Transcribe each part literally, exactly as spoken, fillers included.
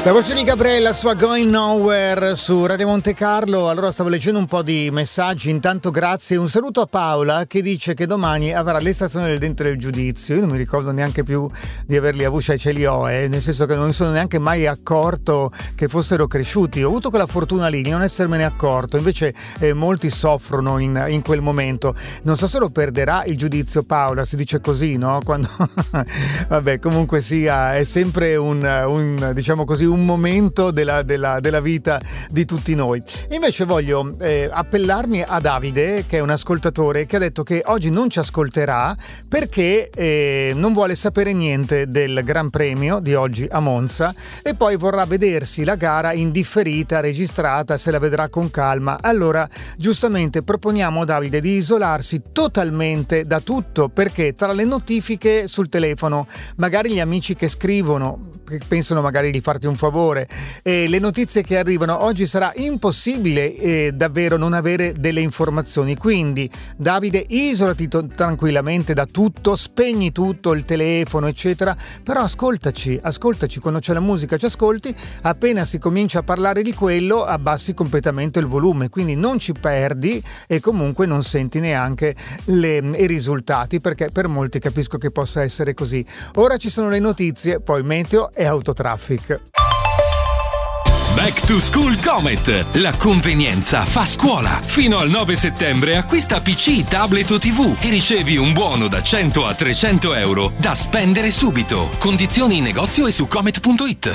La voce di Gabriella, sua Going Nowhere su Radio Monte Carlo. Allora stavo leggendo un po' di messaggi, intanto grazie. Un saluto a Paola che dice che domani avrà l'estrazione del dente del giudizio. Io non mi ricordo neanche più di averli avuti, cioè ce li ho, eh, nel senso che non mi sono neanche mai accorto che fossero cresciuti. Ho avuto quella fortuna lì di non essermene accorto, invece eh, molti soffrono in, in quel momento. Non so se lo perderà il giudizio Paola, si dice così, no? Quando vabbè, comunque sia, è sempre un, un diciamo così, un momento della, della, della vita di tutti noi. Invece voglio eh, appellarmi a Davide, che è un ascoltatore, che ha detto che oggi non ci ascolterà perché eh, non vuole sapere niente del Gran Premio di oggi a Monza e poi vorrà vedersi la gara in differita, registrata, se la vedrà con calma. Allora, giustamente proponiamo a Davide di isolarsi totalmente da tutto, perché tra le notifiche sul telefono, magari gli amici che scrivono, che pensano magari di farti un favore, e le notizie che arrivano, oggi sarà impossibile eh, davvero non avere delle informazioni. Quindi Davide, isolati to- tranquillamente da tutto, spegni tutto, il telefono eccetera, però ascoltaci, ascoltaci quando c'è la musica, ci ascolti, appena si comincia a parlare di quello abbassi completamente il volume, quindi non ci perdi e comunque non senti neanche le, i risultati, perché per molti capisco che possa essere così. Ora ci sono le notizie, poi meteo e autotraffic. Back to School Comet. La convenienza fa scuola. Fino al nove settembre acquista P C, tablet o tivù e ricevi un buono da cento a trecento euro da spendere subito. Condizioni in negozio e su comet punto it.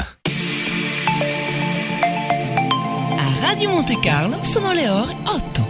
A Radio Monte Carlo sono le ore otto.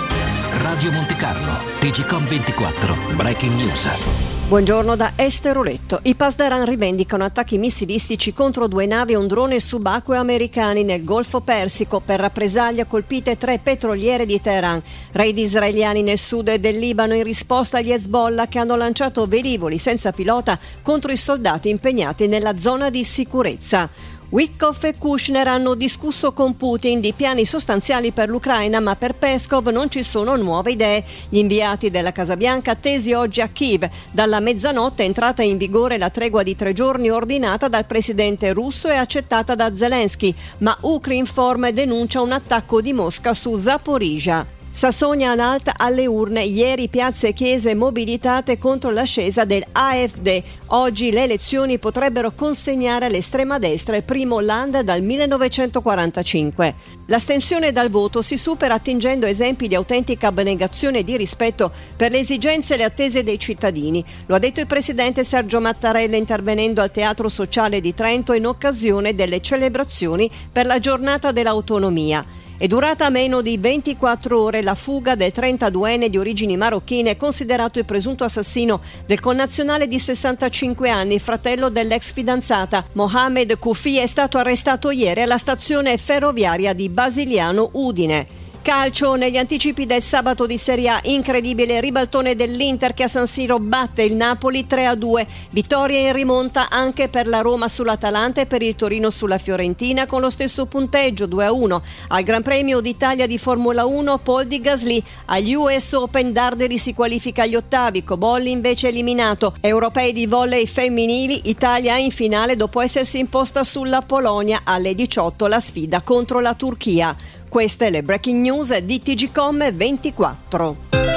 Radio Monte Carlo, T G Com ventiquattro, Breaking News. Buongiorno da Esteroletto. I Pasdaran rivendicano attacchi missilistici contro due navi e un drone subacqueo americani nel Golfo Persico. Per rappresaglia colpite tre petroliere di Teheran. Raid israeliani nel sud del Libano in risposta agli Hezbollah che hanno lanciato velivoli senza pilota contro i soldati impegnati nella zona di sicurezza. Witkoff e Kushner hanno discusso con Putin di piani sostanziali per l'Ucraina, ma per Peskov non ci sono nuove idee. Gli inviati della Casa Bianca attesi oggi a Kiev. Dalla mezzanotte è entrata in vigore la tregua di tre giorni ordinata dal presidente russo e accettata da Zelensky, ma Ukrinform denuncia un attacco di Mosca su Zaporizhzhia. Sassonia-Anhalt alle urne, ieri piazze e chiese mobilitate contro l'ascesa del A F D. Oggi le elezioni potrebbero consegnare all'estrema destra il primo land dal millenovecentoquarantacinque. L'astensione dal voto si supera attingendo esempi di autentica abnegazione e di rispetto per le esigenze e le attese dei cittadini. Lo ha detto il presidente Sergio Mattarella intervenendo al Teatro Sociale di Trento in occasione delle celebrazioni per la giornata dell'autonomia. È durata meno di ventiquattro ore la fuga del trentaduenne di origini marocchine, considerato il presunto assassino del connazionale di sessantacinque anni, fratello dell'ex fidanzata. Mohamed Koufi è stato arrestato ieri alla stazione ferroviaria di Basiliano Udine. Calcio, negli anticipi del sabato di Serie A, incredibile ribaltone dell'Inter che a San Siro batte il Napoli tre a due. Vittoria in rimonta anche per la Roma sull'Atalanta e per il Torino sulla Fiorentina con lo stesso punteggio due a uno. Al Gran Premio d'Italia di Formula uno, Paul di Gasly. Agli U S Open Darderi si qualifica agli ottavi, Cobolli invece eliminato. Europei di volley femminili, Italia in finale dopo essersi imposta sulla Polonia. Alle diciotto la sfida contro la Turchia. Queste le breaking news di T G Com ventiquattro.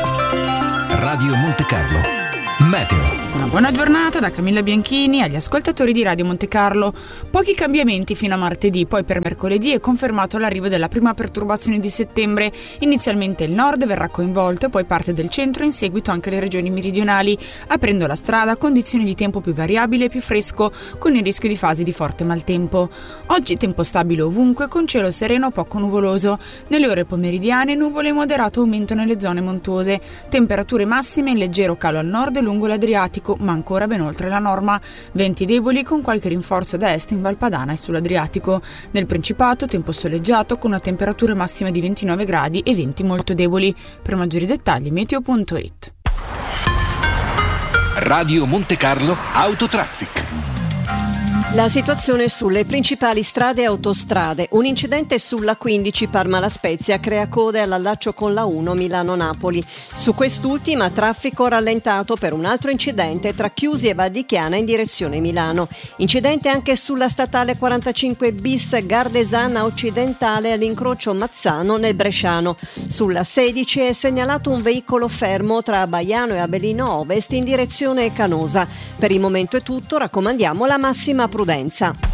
Radio Monte Carlo. Meteo. Una buona giornata da Camilla Bianchini agli ascoltatori di Radio Monte Carlo. Pochi cambiamenti fino a martedì, poi per mercoledì è confermato l'arrivo della prima perturbazione di settembre. Inizialmente il nord verrà coinvolto e poi parte del centro, in seguito anche le regioni meridionali. Aprendo la strada, condizioni di tempo più variabile e più fresco, con il rischio di fasi di forte maltempo. Oggi tempo stabile ovunque, con cielo sereno poco nuvoloso. Nelle ore pomeridiane nuvole e moderato aumento nelle zone montuose. Temperature massime in leggero calo al nord e lungo l'Adriatico, ma ancora ben oltre la norma. Venti deboli con qualche rinforzo da est in Valpadana e sull'Adriatico. Nel Principato tempo soleggiato con una temperatura massima di ventinove gradi e venti molto deboli. Per maggiori dettagli meteo punto it. Radio Monte Carlo Autotraffic. La situazione sulle principali strade e autostrade. Un incidente sulla quindici Parma-La Spezia crea code all'allaccio con la uno Milano-Napoli. Su quest'ultima traffico rallentato per un altro incidente tra Chiusi e Val di Chiana in direzione Milano. Incidente anche sulla statale quarantacinque bis Gardesana occidentale all'incrocio Mazzano nel Bresciano. Sulla sedici è segnalato un veicolo fermo tra Baiano e Abellino Ovest in direzione Canosa. Per il momento è tutto, raccomandiamo la massima prudenza.